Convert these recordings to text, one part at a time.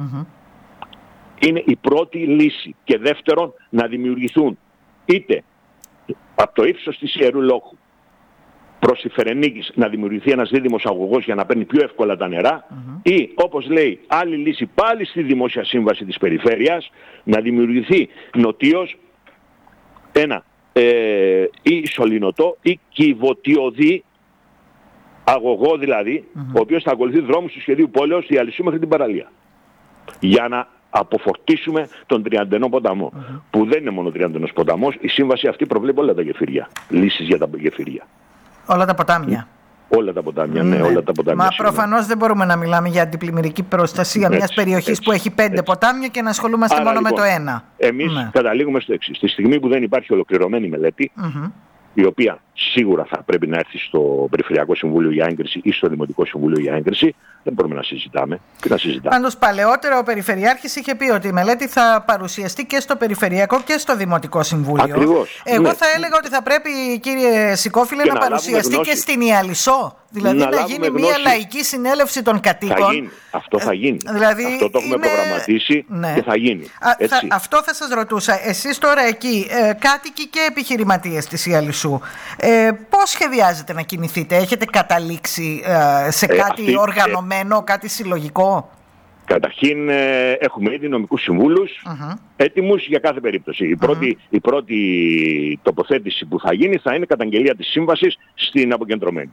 Είναι η πρώτη λύση. Και δεύτερον, να δημιουργηθούν είτε από το ύψος της Ιερού Λόχου προς η Φερενίκης να δημιουργηθεί ένας δίδυμος αγωγός για να παίρνει πιο εύκολα τα νερά, ή όπως λέει άλλη λύση πάλι στη δημόσια σύμβαση της περιφέρειας, να δημιουργηθεί νοτίως ένα ή σωληνωτό ή κυβωτιωδή αγωγό δηλαδή, ο οποίος θα ακολουθεί δρόμους του σχεδίου πόλεως η Αλυσσού μέχρι την παραλία, για να αποφορτίσουμε τον Τριαντενό ποταμό, που δεν είναι μόνο Τριαντενός ποταμός. Η σύμβαση αυτή προβλέπει όλα τα γεφύρια, λύσεις για τα γεφύρια. Όλα τα ποτάμια. Όλα τα ποτάμια, ναι, όλα τα ποτάμια. Μα προφανώς δεν μπορούμε να μιλάμε για αντιπλημμυρική προστασία μιας περιοχής που έχει 5 ποτάμια και να ασχολούμαστε μόνο με το ένα. Εμείς καταλήγουμε στο εξής. Στη στιγμή που δεν υπάρχει ολοκληρωμένη μελέτη, η οποία σίγουρα θα πρέπει να έρθει στο Περιφερειακό Συμβούλιο για έγκριση ή στο Δημοτικό Συμβούλιο για έγκριση, δεν μπορούμε να συζητάμε. Τι να συζητάμε. Πάντως παλαιότερα ο Περιφερειάρχης είχε πει ότι η μελέτη θα παρουσιαστεί και στο Περιφερειακό και στο Δημοτικό Συμβούλιο. Ακριβώς. Εγώ θα έλεγα ότι θα πρέπει, κύριε Σικόφιλε, να παρουσιαστεί και στην Ιαλισσό. Δηλαδή να γίνει μια λαϊκή συνέλευση των κατοίκων. Θα γίνει. Αυτό θα γίνει. Δηλαδή αυτό το έχουμε προγραμματίσει και θα γίνει. Αυτό θα σας ρωτούσα. Εσείς τώρα εκεί, κάτοικοι και επιχειρηματίες της Ιαλισσού, πώς σχεδιάζετε να κινηθείτε? Έχετε καταλήξει σε κάτι οργανωμένο, κάτι συλλογικό? Καταρχήν έχουμε ήδη νομικούς συμβούλους έτοιμους για κάθε περίπτωση. Η πρώτη τοποθέτηση που θα γίνει θα είναι καταγγελία της σύμβασης στην αποκεντρωμένη.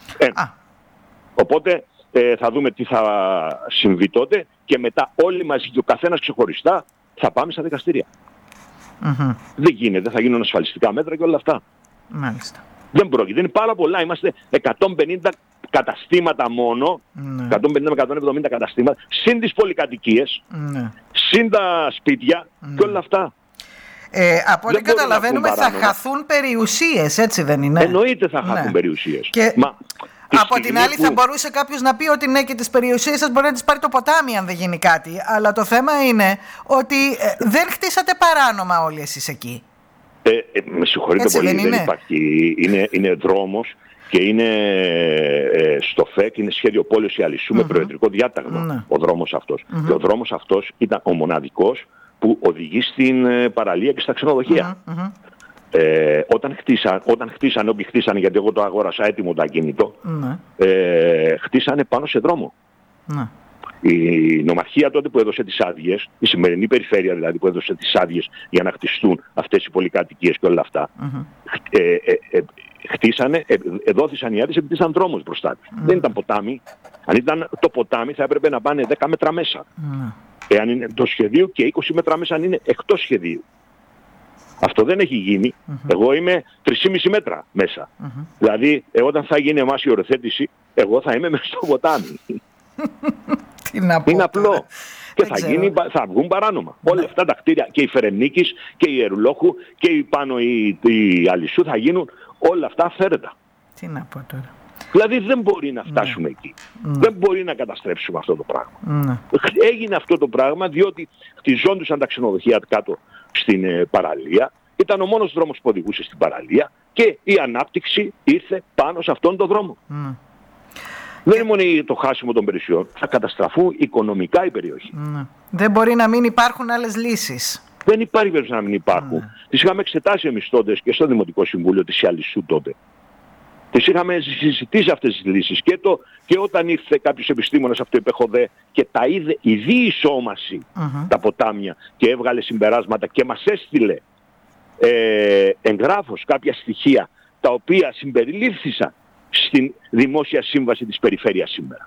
Οπότε θα δούμε τι θα συμβεί τότε και μετά όλοι μαζί και ο καθένας ξεχωριστά θα πάμε στα δικαστήρια. Δεν γίνεται, θα γίνουν ασφαλιστικά μέτρα και όλα αυτά. Μάλιστα. Δεν πρόκειται, είναι πάρα πολλά. Είμαστε 150 καταστήματα μόνο, 150 με 170 καταστήματα, συν τις πολυκατοικίες, συν τα σπίτια και όλα αυτά. Από ό,τι καταλαβαίνουμε θα χαθούν περιουσίες, έτσι δεν είναι? Εννοείται θα χαθούν περιουσίες. Και από την άλλη θα μπορούσε κάποιος να πει ότι ναι, και τις περιουσίες σας μπορεί να τις πάρει το ποτάμι αν δεν γίνει κάτι. Αλλά το θέμα είναι ότι δεν χτίσατε παράνομα όλοι εσείς εκεί. Με συγχωρείτε πολύ, δεν υπάρχει. Είναι δρόμος και είναι στο ΦΕΚ, είναι σχέδιο πόλεως η Αλυσσού με προεδρικό διάταγμα ο δρόμος αυτός. Και ο δρόμος αυτός ήταν ο μοναδικός που οδηγεί στην παραλία και στα ξενοδοχεία. Όταν χτίσανε, όποιοι χτίσανε, γιατί εγώ το αγόρασα έτοιμο το ακίνητο, χτίσανε πάνω σε δρόμο. Η νομαρχία τότε που έδωσε τις άδειες, η σημερινή περιφέρεια δηλαδή που έδωσε τις άδειες για να χτιστούν αυτές οι πολυκατοικίες και όλα αυτά, χτίσανε, δόθησαν οι άδειες επειδή ήταν δρόμος μπροστά τους. Δεν ήταν ποτάμι. Αν ήταν το ποτάμι θα έπρεπε να πάνε 10 μέτρα μέσα. Εάν είναι το σχεδίο και 20 μέτρα μέσα αν είναι εκτός σχεδίου. Αυτό δεν έχει γίνει. Εγώ είμαι 3,5 μέτρα μέσα. Δηλαδή, όταν θα γίνει εμάς η οριοθέτηση, εγώ θα είμαι μέσα στο ποτάμι. Είναι απλό. Και θα βγουν παράνομα. Όλα αυτά τα κτίρια και η Φερενίκης και η Ιερουλόχου και η πάνω η Αλυσσού θα γίνουν όλα αυτά αυθαίρετα. Τι να πω τώρα. Δηλαδή δεν μπορεί να φτάσουμε εκεί. Δεν μπορεί να καταστρέψουμε αυτό το πράγμα. Έγινε αυτό το πράγμα διότι χτιζόντουσαν τα ξενοδοχεία κάτω στην παραλία. Ήταν ο μόνος δρόμος που οδηγούσε στην παραλία και η ανάπτυξη ήρθε πάνω σε αυτόν τον δρόμο. Δεν είναι μόνο το χάσιμο των περιουσιών, θα καταστραφούν οικονομικά η περιοχή. Δεν μπορεί να μην υπάρχουν άλλες λύσεις. Δεν υπάρχει περίπτωση να μην υπάρχουν. Τις είχαμε εξετάσει εμείς τότε και στο Δημοτικό Συμβούλιο της Ιαλισσού τότε. Τις είχαμε συζητήσει αυτές τις λύσεις και όταν ήρθε κάποιος επιστήμονας αυτό είπε ΧΟΔΕ και τα είδε η διεισόμαση τα ποτάμια και έβγαλε συμπεράσματα και μας έστειλε εγγράφος κάποια στοιχεία τα οποία συμπεριλήφθησαν στην δημόσια σύμβαση της περιφέρειας σήμερα.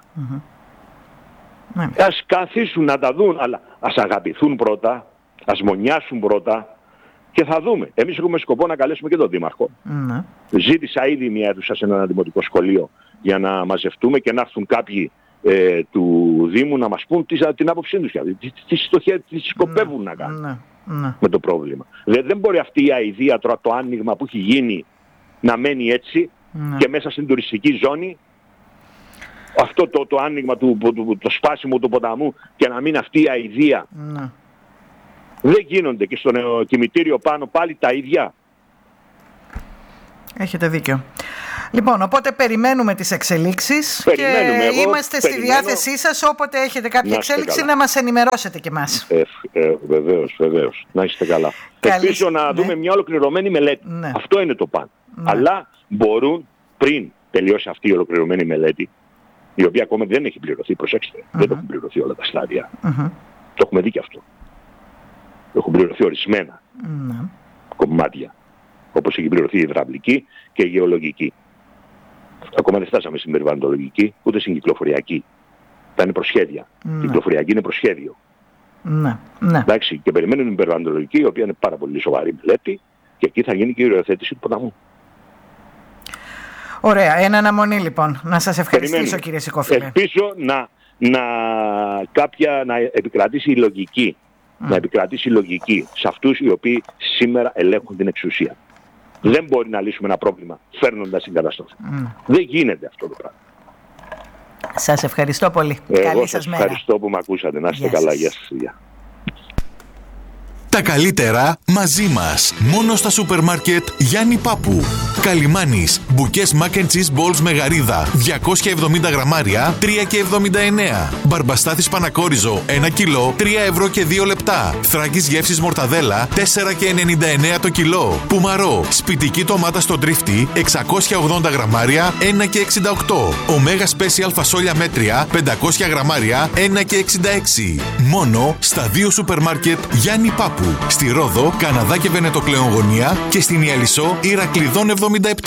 Ας καθίσουν να τα δουν, αλλά ας αγαπηθούν πρώτα, ας μονιάσουν πρώτα και θα δούμε. Εμείς έχουμε σκοπό να καλέσουμε και τον Δήμαρχο. Ζήτησα ήδη μια αίθουσα σε ένα δημοτικό σχολείο για να μαζευτούμε και να έρθουν κάποιοι του Δήμου να μας πούν την άποψή τους. Τι σκοπεύουν να κάνουν με το πρόβλημα. Δεν μπορεί αυτή η αηδία τώρα το άνοιγμα που έχει γίνει να μένει έτσι και μέσα στην τουριστική ζώνη αυτό το άνοιγμα το σπάσιμο του ποταμού και να μην αυτή η αηδία. Δεν γίνονται και στο κημητήριο πάνω πάλι τα ίδια. Έχετε δίκιο. Λοιπόν, οπότε περιμένουμε τις εξελίξεις και είμαστε στη διάθεσή σας όποτε έχετε κάποια εξέλιξη να μας ενημερώσετε και εμάς. Βεβαίως. Να είστε καλά. Ελπίζω να δούμε μια ολοκληρωμένη μελέτη. Ναι. Αυτό είναι το παν. Ναι. Αλλά μπορούν πριν τελειώσει αυτή η ολοκληρωμένη μελέτη, η οποία ακόμα δεν έχει πληρωθεί, προσέξτε, δεν έχουν πληρωθεί όλα τα στάδια. Το έχουμε δει και αυτό. Έχουν πληρωθεί ορισμένα κομμάτια, όπως έχει πληρωθεί η υδραυλική και η γεωλογική. Ακόμα δεν φτάσαμε στην περιβαλλοντολογική, ούτε στην κυκλοφοριακή. Θα είναι προσχέδια. Η κυκλοφοριακή είναι προσχέδιο. Εντάξει, και περιμένουν την περιβαλλοντολογική, η οποία είναι πάρα πολύ σοβαρή μελέτη, και εκεί θα γίνει και η οριοθέτηση του ποταμού. Ωραία, εν αναμονή λοιπόν. Να σας ευχαριστήσω, κύριε Σικόφιλε. Ελπίζω να επικρατήσει η λογική. Να επικρατήσει η λογική σε αυτούς οι οποίοι σήμερα ελέγχουν την εξουσία. Δεν μπορεί να λύσουμε ένα πρόβλημα φέρνοντας την καταστροφή. Δεν γίνεται αυτό το πράγμα. Σας ευχαριστώ πολύ. Καλή σας μέρα. Ευχαριστώ που με ακούσατε. Να είστε καλά. Γεια σας. Τα καλύτερα μαζί μας. Μόνο στα σούπερ μάρκετ Γιάννη Πάπου. Καλιμάνης. Μπουκές mac and cheese balls με γαρίδα. 270 γραμμάρια. 3,79. Μπαρμπαστάθης Πανακόριζο. 1 κιλό. 3 ευρώ και 2 λεπτά. Θράκης γεύσης μορταδέλα. 4,99 το κιλό. Πουμαρό. Σπιτική ντομάτα στο τρίφτη. 680 γραμμάρια. 1,68. Ωμέγα Special φασόλια μέτρια. 500 γραμμάρια. 1,66. Μόνο στα 2 σούπερ μάρκετ Γιάννη Πάπου. Στη Ρόδο, Καναδά και Βενετοκλεογωνία και στην Ιαλισσό Ηρακλειδών 77.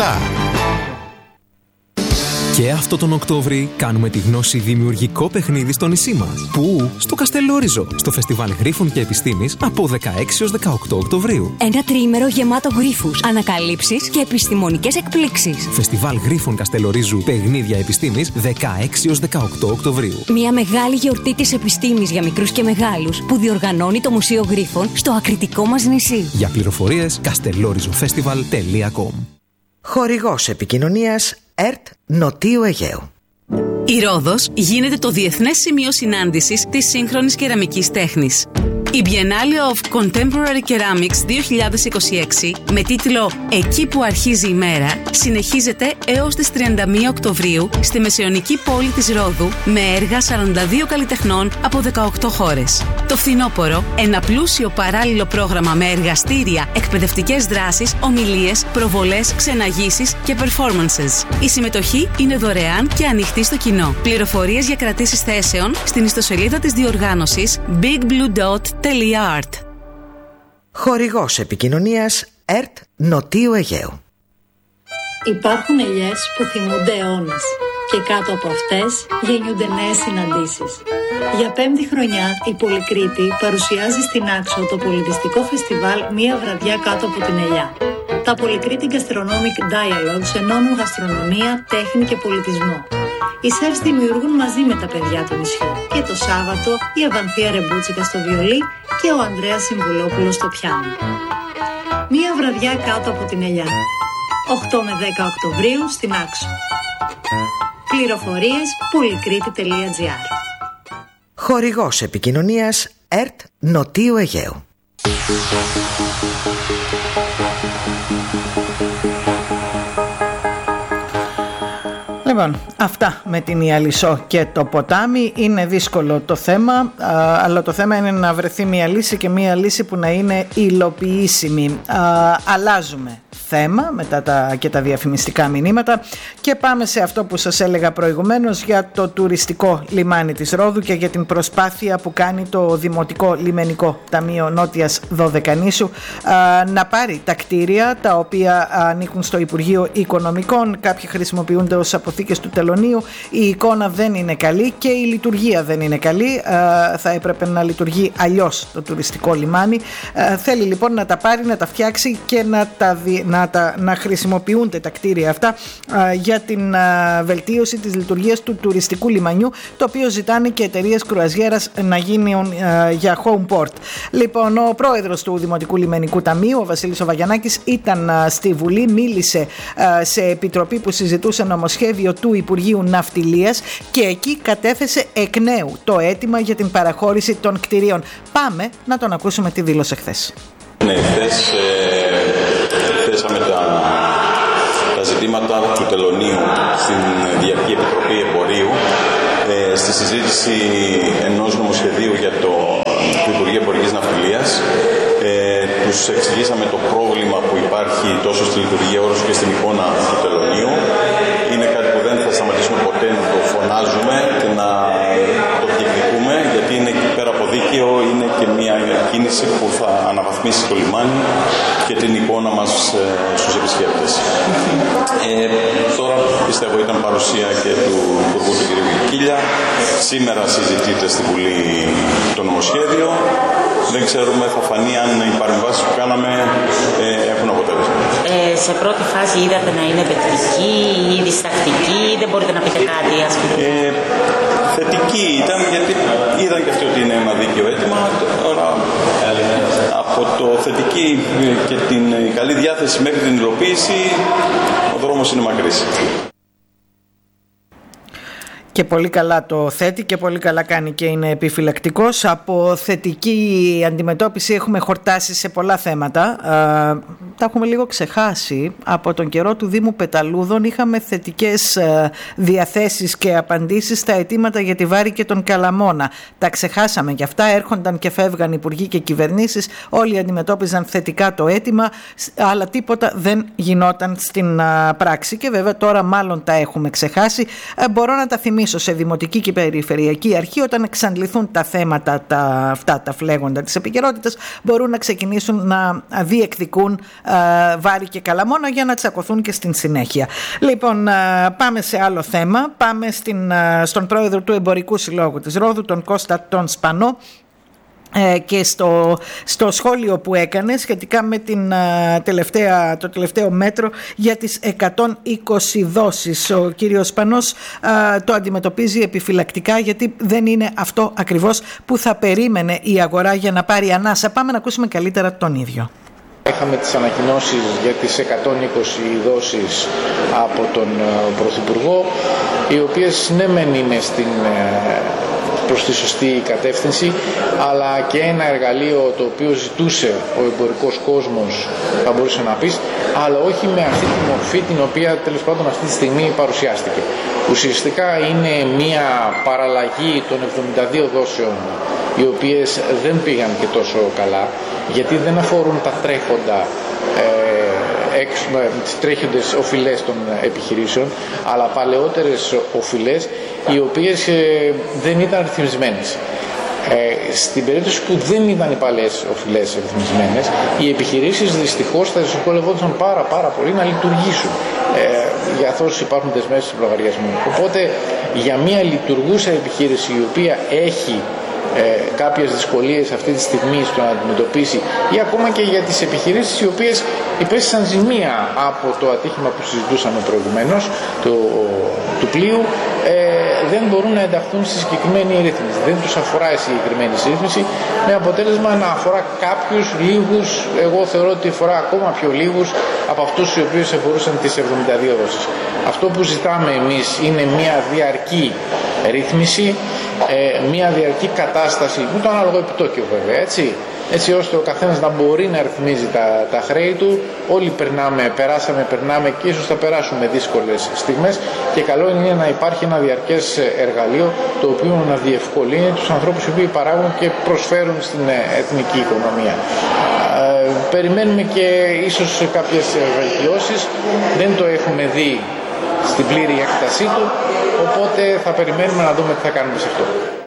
Και αυτό τον Οκτώβρη κάνουμε τη γνώση δημιουργικό παιχνίδι στο νησί μας. Πού? Στο Καστελόριζο, στο Φεστιβάλ Γρίφων και Επιστήμης από 16 έως 18 Οκτωβρίου. Ένα τριήμερο γεμάτο γρίφους, ανακαλύψεις και επιστημονικές εκπλήξεις. Φεστιβάλ Γρίφων Καστελορίζου, παιχνίδια επιστήμης 16 έως 18 Οκτωβρίου. Μια μεγάλη γιορτή της επιστήμης για μικρούς και μεγάλους που διοργανώνει το Μουσείο Γρίφων στο ακριτικό μας νησί. Για πληροφορίες castelorizofestival.com. Χορηγός επικοινωνίας ΕΡΤ Νοτίου Αιγαίου. Η Ρόδος γίνεται το διεθνές σημείο συνάντησης της σύγχρονης κεραμικής τέχνης. Η Biennale of Contemporary Ceramics 2026 με τίτλο «Εκεί που αρχίζει η μέρα» συνεχίζεται έως τις 31 Οκτωβρίου στη μεσαιωνική πόλη της Ρόδου με έργα 42 καλλιτεχνών από 18 χώρες. Το φθινόπωρο, ένα πλούσιο παράλληλο πρόγραμμα με εργαστήρια, εκπαιδευτικές δράσεις, ομιλίες, προβολές, ξεναγήσεις και performances. Η συμμετοχή είναι δωρεάν και ανοιχτή στο κοινό. Πληροφορίες για κρατήσεις θέσεων στην ιστοσελίδα της διοργάνωσης bigbluedot.art. Χορηγός επικοινωνίας ΕΡΤ Νοτίου Αιγαίου. Υπάρχουν ελιές που θυμούνται αιώνες και κάτω από αυτές γεννιούνται νέες συναντήσεις. Για 5η χρονιά η Πολυκρίτη παρουσιάζει στην Άξο το πολιτιστικό φεστιβάλ «Μία βραδιά κάτω από την ελιά». Τα Πολυκρίτη Gastronomic Dialogues ενώνουν γαστρονομία, τέχνη και πολιτισμό. Οι σεφς δημιουργούν μαζί με τα παιδιά του νησιού και το Σάββατο η Αβανθία Ρεμπούτσικα στο βιολί και ο Ανδρέας Συμβουλόπουλος στο πιάνο. Μία βραδιά κάτω από την ελιά. 8 με 10 Οκτωβρίου στην Άξο. Πληροφορίες polykritti.gr. Χορηγός επικοινωνίας ΕΡΤ Νοτίου Αιγαίου. Λοιπόν, αυτά με την Ιαλισσό και το ποτάμι. Είναι δύσκολο το θέμα, αλλά το θέμα είναι να βρεθεί μια λύση και μια λύση που να είναι υλοποιήσιμη. Αλλάζουμε θέμα μετά και τα διαφημιστικά μηνύματα και πάμε σε αυτό που σας έλεγα προηγουμένως για το τουριστικό λιμάνι της Ρόδου και για την προσπάθεια που κάνει το Δημοτικό Λιμενικό Ταμείο Νότιας Δωδεκανήσου να πάρει τα κτίρια τα οποία ανήκουν στο Υπουργείο Οικονομικών. Κάποιοι χρησιμοποιούνται ως αποθήκες του τελωνίου. Η εικόνα δεν είναι καλή και η λειτουργία δεν είναι καλή. Θα έπρεπε να λειτουργεί αλλιώς το τουριστικό λιμάνι. Θέλει λοιπόν να τα πάρει, να τα φτιάξει και να χρησιμοποιούνται τα κτίρια αυτά για την βελτίωση της λειτουργίας του τουριστικού λιμανιού, το οποίο ζητάνε και εταιρείες κρουαζιέρας να γίνουν για home port. Λοιπόν, ο πρόεδρος του Δημοτικού Λιμενικού Ταμείου, ο Βασίλης Βαγιανάκης, ήταν στη Βουλή, μίλησε σε επιτροπή που συζητούσε νομοσχέδιο του Υπουργείου Ναυτιλίας και εκεί κατέθεσε εκ νέου το αίτημα για την παραχώρηση των κτιρίων. Πάμε να τον ακούσουμε τι δήλωσε χθες. Ναι, χθες θέσαμε τα ζητήματα ζητήματα του τελωνίου στην Διαρκή Επιτροπή Εμπορίου, στη συζήτηση ενός νομοσχεδίου για το Υπουργείο Εμπορικής Ναυτιλίας. Τους εξηγήσαμε το πρόβλημα που υπάρχει τόσο στη λειτουργία όσο και στην εικόνα του τελωνίου. Είναι κάτι που δεν θα σταματήσουμε ποτέ να το φωνάζουμε και να το διεκδικούμε, γιατί είναι πέρα από δίκαιο, είναι και μια κίνηση που θα αναβαθμίσει το λιμάνι και την εικόνα μας στους επισκέπτες. Τώρα πιστεύω ήταν παρουσία και του Υπουργού του κ. Κίλια. Σήμερα συζητείται στη Βουλή το νομοσχέδιο. Δεν ξέρουμε, θα φανεί αν οι παρεμβάσεις που κάναμε έχουν αποτέλεσμα. Σε πρώτη φάση είδατε να είναι θετική ή διστακτική, δεν μπορείτε να πείτε κάτι, ας πούμε? Θετική ήταν, γιατί είδαν και αυτοί ότι είναι ένα δίκαιο αίτημα. Τώρα, από το θετική και την καλή διάθεση μέχρι την υλοποίηση, ο δρόμος είναι μακρύς. Και πολύ καλά το θέτει και πολύ καλά κάνει και είναι επιφυλακτικός. Από θετική αντιμετώπιση έχουμε χορτάσει σε πολλά θέματα. Τα έχουμε λίγο ξεχάσει. Από τον καιρό του Δήμου Πεταλούδων είχαμε θετικές διαθέσεις και απαντήσεις στα αιτήματα για τη Βάρη και τον Καλαμώνα. Τα ξεχάσαμε κι αυτά. Έρχονταν και φεύγαν υπουργοί και κυβερνήσεις. Όλοι αντιμετώπιζαν θετικά το αίτημα, αλλά τίποτα δεν γινόταν στην πράξη. Και βέβαια τώρα μάλλον τα έχουμε ξεχάσει. Μπορώ να τα θυμίσω σε Δημοτική και Περιφερειακή Αρχή, όταν εξαντληθούν τα θέματα αυτά τα φλέγοντα της επικαιρότητας, μπορούν να ξεκινήσουν να διεκδικούν Βάρη και Καλαμώνα για να τσακωθούν και στην συνέχεια. Λοιπόν, πάμε σε άλλο θέμα. Πάμε στον πρόεδρο του Εμπορικού Συλλόγου της Ρόδου, τον Κώστα τον Σπανό, και στο σχόλιο που έκανε σχετικά με το τελευταίο μέτρο για τις 120 δόσεις. Ο κύριος Σπανός το αντιμετωπίζει επιφυλακτικά, γιατί δεν είναι αυτό ακριβώς που θα περίμενε η αγορά για να πάρει ανάσα. Πάμε να ακούσουμε καλύτερα τον ίδιο. Είχαμε τις ανακοινώσεις για τις 120 δόσεις από τον Πρωθυπουργό, οι οποίες ναι μεν είναι προς τη σωστή κατεύθυνση, αλλά και ένα εργαλείο το οποίο ζητούσε ο εμπορικός κόσμος, θα μπορούσε να πεις, αλλά όχι με αυτή τη μορφή την οποία τέλος πάντων αυτή τη στιγμή παρουσιάστηκε. Ουσιαστικά είναι μια παραλλαγή των 72 δόσεων, οι οποίες δεν πήγαν και τόσο καλά, γιατί δεν αφορούν τα τρέχοντα τις τρέχοντες οφειλές των επιχειρήσεων, αλλά παλαιότερες οφειλές οι οποίες δεν ήταν ρυθμισμένες. Στην περίπτωση που δεν ήταν οι παλαιές οφειλές ρυθμισμένες, οι επιχειρήσεις δυστυχώς θα δυσκολευόντουσαν πάρα πολύ να λειτουργήσουν, για όσους υπάρχουν δεσμεύσεις λογαριασμού. Οπότε για μια λειτουργούσα επιχείρηση η οποία έχει κάποιες δυσκολίες αυτή τη στιγμή στο να αντιμετωπίσει, ή ακόμα και για τις επιχειρήσεις οι οποίες υπέστησαν ζημία από το ατύχημα που συζητούσαμε προηγουμένως του πλοίου, δεν μπορούν να ενταχθούν στη συγκεκριμένη ρύθμιση. Δεν τους αφορά η συγκεκριμένη ρύθμιση, με αποτέλεσμα να αφορά κάποιους λίγους, εγώ θεωρώ ότι αφορά ακόμα πιο λίγους από αυτούς οι οποίοι αφορούσαν τις 72 δόσεις. Αυτό που ζητάμε εμείς είναι μια διαρκή ρύθμιση, μια διαρκή κατάσταση με το ανάλογο επιτόκιο βέβαια, έτσι ώστε ο καθένας να μπορεί να ρυθμίζει τα χρέη του. Όλοι περνάμε και ίσως θα περάσουμε δύσκολες στιγμές, και καλό είναι να υπάρχει ένα διαρκές εργαλείο το οποίο να διευκολύνει τους ανθρώπους οι οποίοι παράγουν και προσφέρουν στην εθνική οικονομία. Περιμένουμε και ίσως κάποιες βελτιώσεις, δεν το έχουμε δει στην πλήρη έκτασή του, οπότε θα περιμένουμε να δούμε τι θα κάνουμε σε αυτό.